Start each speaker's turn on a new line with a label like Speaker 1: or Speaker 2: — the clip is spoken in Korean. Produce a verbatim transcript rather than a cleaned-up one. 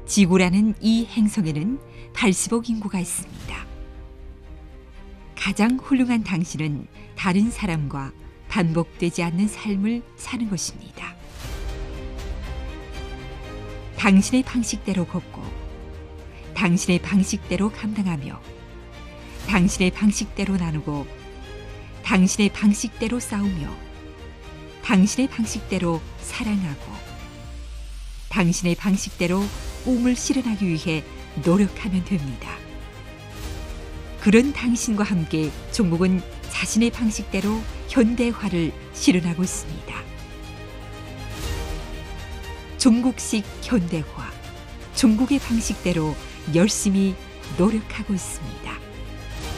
Speaker 1: 지구라는 이 행성에는 팔십억 인구가 있습니다. 가장 훌륭한 당신은 다른 사람과 반복되지 않는 삶을 사는 것입니다. 당신의 방식대로 걷고, 당신의 방식대로 감당하며, 당신의 방식대로 나누고, 당신의 방식대로 싸우며, 당신의 방식대로 사랑하고, 당신의 방식대로 꿈을 실현하기 위해 노력하면 됩니다. 그런 당신과 함께 종국은 자신의 방식대로 현대화를 실현하고 있습니다. 종국식 현대화, 종국의 방식대로 열심히 노력하고 있습니다.